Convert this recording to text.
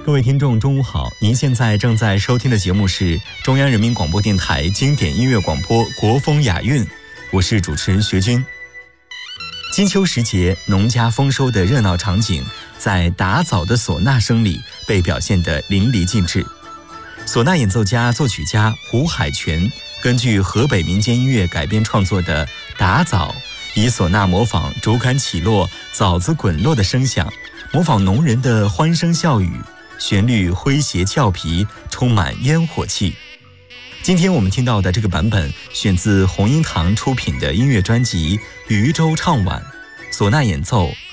各位听众中午好，您现在正在收听的节目是中央人民广播电台经典音乐广播国风雅韵，我是主持人学军。金秋时节，农家丰收的热闹场景在打枣的唢呐声里被表现得淋漓尽致。唢呐演奏家、作曲家胡海泉根据河北民间音乐改编创作的《打枣》，以唢呐模仿竹竿起落、枣子滚落的声响，模仿农人的欢声笑语，旋律诙谐俏皮，充满烟火气。今天我们听到的这个版本选自红英堂出品的音乐专辑《渔舟唱晚》，唢呐演奏